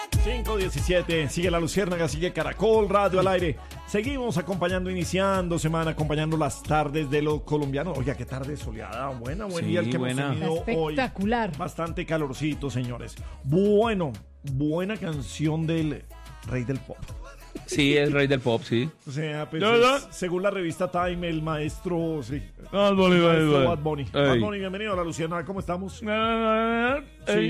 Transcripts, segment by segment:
5:17, sigue La Luciérnaga, sigue Caracol Radio al aire. Seguimos iniciando semana, acompañando las tardes de los colombianos. Oiga, qué tarde soleada, buen día el que hemos tenido hoy. Espectacular. Bastante calorcito, señores. Bueno, buena canción del rey del pop. Sí, es rey del pop, sí. O sea, pues ¿Ya? según la revista Time, el maestro, sí. Bad Bunny, Bad Bunny. Bad Bunny, bienvenido a La Luciérnaga, ¿cómo estamos? Sí, Bad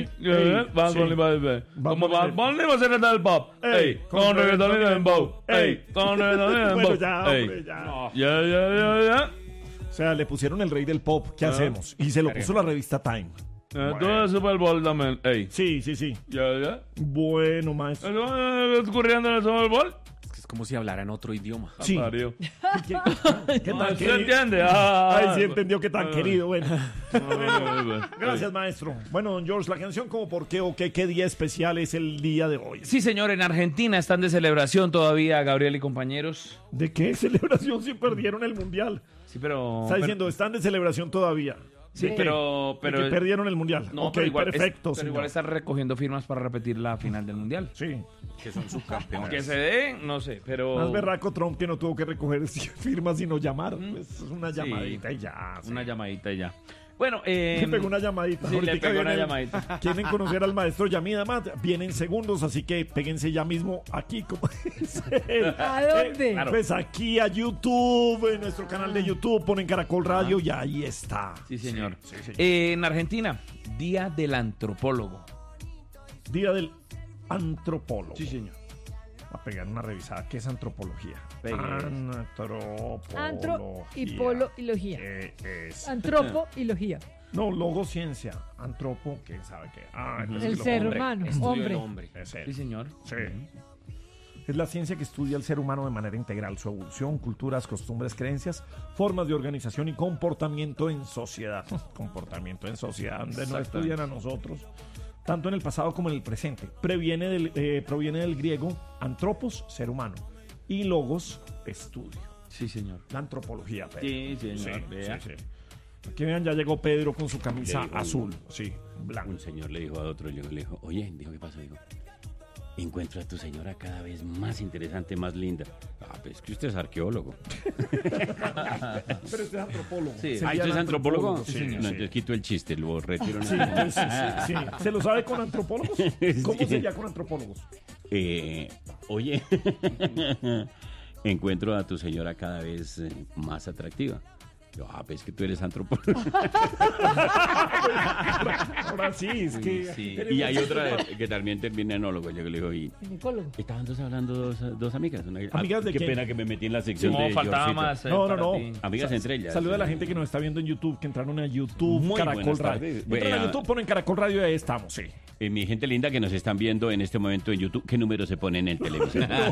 Bunny, como Bad Bunny va a ser rey del pop. Ey, Con reggaetón y dembow. Con reggaetón y dembow. Bueno, ya, hombre, ya. No. Ya. O sea, le pusieron el rey del pop, ¿qué hacemos? Y se lo puso la revista Time. Todo es Super Bowl también. Ey. Sí. Ya. Bueno, maestro. ¿Qué está ocurriendo en el Super Bowl? Es como si hablaran otro idioma. Sí. Mario. ¿Qué tan ¿Se querido? entiende? Ay, sí entendió que tan querido. Bueno. Bueno. Gracias, maestro. Bueno, don George, la canción como por qué o qué día especial es el día de hoy. Sí, señor, en Argentina están de celebración todavía, Gabriel y compañeros. ¿De qué celebración si perdieron el mundial? Sí, pero... Está diciendo, están de celebración todavía. Sí, pero De que perdieron el mundial. No, Ok, pero igual, perfecto, pero señor. igual están recogiendo firmas para repetir la final del mundial. Sí. Que son subcampeones. Que se dé, no sé, pero... Más berraco Trump que no tuvo que recoger firmas sino llamar. Pues es una llamadita y ya. Sí. Una llamadita y ya. Bueno, Le pegó una llamadita. Sí, le Ahorita pegó una viene- llamadita. Quieren conocer al maestro Yamida Mat. Vienen segundos, así que péguense ya mismo aquí. Como dice él. ¿A dónde? Claro. Pues aquí a YouTube, en nuestro canal de YouTube, ponen Caracol Radio y ahí está. Sí, señor. Sí. En Argentina, Día del Antropólogo. Día del antropólogo. Sí, señor. Va a pegar una revisada. ¿Qué es antropología? Pegue. Antropología. Antro y polo y logía. ¿Qué es? Antropo y logía. No, logociencia. Antropo, ¿quién sabe qué? Entonces El lo ser hombre. humano, Estudio el hombre. hombre. Es él. Sí, señor. Sí. Es la ciencia que estudia al ser humano de manera integral, su evolución, culturas, costumbres, creencias, formas de organización y comportamiento en sociedad. Comportamiento en sociedad, donde no Exactamente. estudian a nosotros, tanto en el pasado como en el presente. Proviene del griego antropos, ser humano, y logos, estudio. Sí, señor. La antropología, Pedro. Sí, señor. Vea. Sí. Aquí vean, ya llegó Pedro con su camisa Le digo, azul. Sí, blanco. Un señor le dijo a otro, le dijo, oye, dijo, ¿qué pasó? Dijo, encuentro a tu señora cada vez más interesante, más linda. Ah, pues es que usted es arqueólogo. Pero este es antropólogo. Sí. Sería ¿Usted es antropólogo? Sí, No, sí. entonces quito el chiste, lo retiro. Sí, entonces, sí. ¿Se lo sabe con antropólogos? ¿Cómo Sí. sería con antropólogos? Oye, encuentro a tu señora cada vez más atractiva. Yo, pues que tú eres antropólogo. Ahora sí, es que... Sí. Y hay otra que también termina en enólogo. Yo le digo, y Ginecólogo. estaban hablando dos amigas. ¿Amigas de qué quién? pena que me metí en la Sí, sección no, de faltaba Georgito. más. No. para ti. Amigas entre ellas. Saluda a la gente que nos está viendo en YouTube, que entraron a YouTube, Muy Caracol buenas Radio. tardes. Entran a Vea. YouTube, ponen Caracol Radio y ahí estamos, sí. Mi gente linda que nos están viendo en este momento en YouTube, ¿qué número se pone en el televisor?